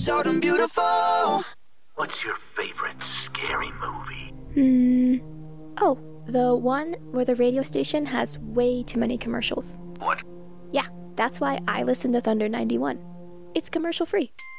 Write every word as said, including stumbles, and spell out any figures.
so damn beautiful. What's your favorite scary movie? Hmm. Oh, the one where the radio station has way too many commercials. What? Yeah, that's why I listen to Thunder ninety-one. It's commercial free.